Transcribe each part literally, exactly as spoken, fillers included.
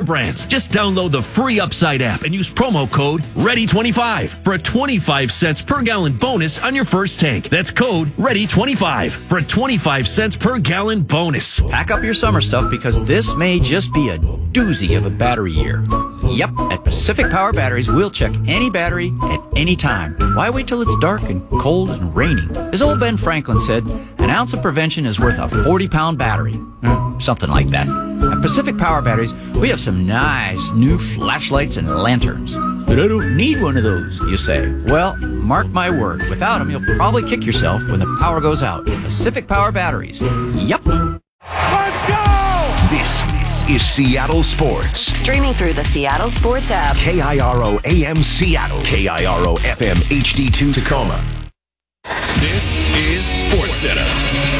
brands. Just download the free Upside app and use promo code ready twenty-five for a twenty-five cents per gallon bonus on your first tank. That's code ready twenty-five for a twenty-five cents per gallon bonus. Pack up your summer stuff because this may just be a doozy of a battery year. Yep, at Pacific Power Batteries, we'll check any battery at any time. Why wait till it's dark and cold and raining? As old Ben Franklin said, an ounce of prevention is worth a forty-pound battery. Eh, something like that. At Pacific Power Batteries, we have some nice new flashlights and lanterns. But I don't need one of those, you say. Well, mark my word, without them, you'll probably kick yourself when the power goes out. Pacific Power Batteries. Yep. Let's go! This is Seattle Sports. Streaming through the Seattle Sports app. K I R O A M Seattle. K I R O F M H D two Tacoma. This is SportsCenter.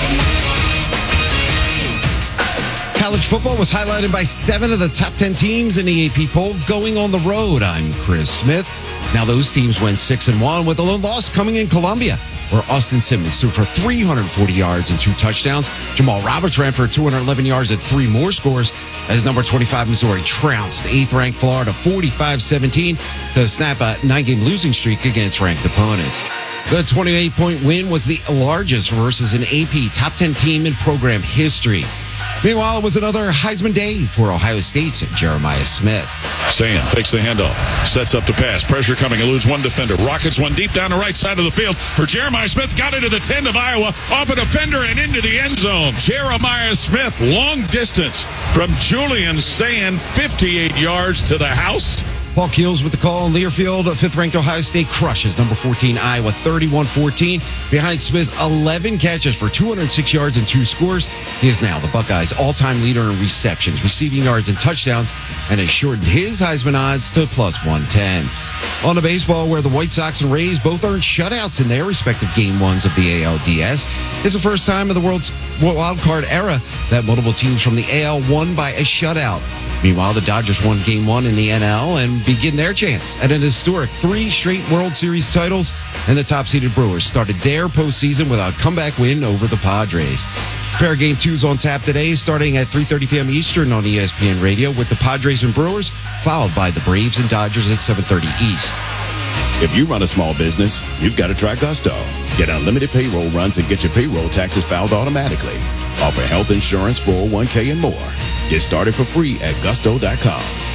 College football was highlighted by seven of the top ten teams in the A P poll going on the road. I'm Chris Smith. Now those teams went six and one with a lone loss coming in Columbia, where Austin Simmons threw for three hundred forty yards and two touchdowns. Jamal Roberts ran for two hundred eleven yards and three more scores as number twenty-five Missouri trounced eighth-ranked Florida forty-five seventeen to snap a nine-game losing streak against ranked opponents. The twenty-eight point win was the largest versus an A P top ten team in program history. Meanwhile, it was another Heisman day for Ohio State's Jeremiah Smith. Sayan fakes the handoff, sets up the pass. Pressure coming, eludes one defender. Rockets one deep down the right side of the field for Jeremiah Smith. Got into the ten of Iowa, off a defender and into the end zone. Jeremiah Smith, long distance from Julian Sayan, fifty-eight yards to the house. Paul Keels with the call in Learfield. Fifth-ranked Ohio State crushes number fourteen Iowa thirty-one fourteen behind Smith's eleven catches for two hundred six yards and two scores. He is now the Buckeyes' all-time leader in receptions, receiving yards and touchdowns, and has shortened his Heisman odds to plus one ten. On the baseball, where the White Sox and Rays both earned shutouts in their respective game ones of the A L D S, is the first time in the world's wild card era that multiple teams from the A L won by a shutout. Meanwhile, the Dodgers won Game one in the N L and begin their chance at an historic three straight World Series titles, and the top-seeded Brewers started their postseason with a comeback win over the Padres. Pair of Game two's on tap today, starting at three thirty p.m. Eastern on E S P N Radio with the Padres and Brewers, followed by the Braves and Dodgers at seven thirty East. If you run a small business, you've got to try Gusto. Get unlimited payroll runs and get your payroll taxes filed automatically. Offer health insurance, four oh one k, and more. Get started for free at gusto dot com.